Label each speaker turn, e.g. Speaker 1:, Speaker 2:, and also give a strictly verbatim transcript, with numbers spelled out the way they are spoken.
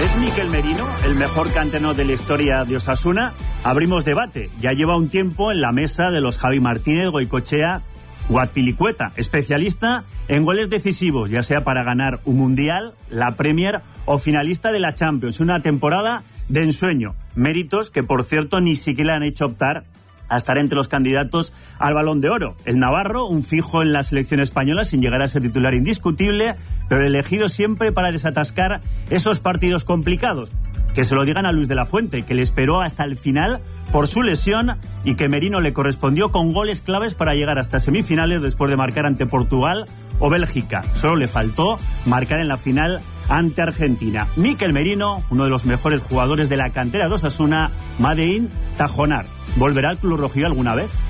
Speaker 1: ¿Es Mikel Merino el mejor canterano de la historia de Osasuna? Abrimos debate. Ya lleva un tiempo en la mesa de los Javi Martínez, Goicoechea o Azpilicueta, especialista en goles decisivos, ya sea para ganar un Mundial, la Premier o finalista de la Champions. Una temporada de ensueño. Méritos que, por cierto, ni siquiera han hecho optar a estar entre los candidatos al Balón de Oro. El navarro, un fijo en la selección española sin llegar a ser titular indiscutible, pero elegido siempre para desatascar esos partidos complicados. Que se lo digan a Luis de la Fuente, que le esperó hasta el final por su lesión y que Merino le correspondió con goles claves para llegar hasta semifinales después de marcar ante Portugal o Bélgica. Solo le faltó marcar en la final ante Argentina. Mikel Merino, uno de los mejores jugadores de la cantera de Osasuna, Madein Tajonar. ¿Volverá al club rojillo alguna vez?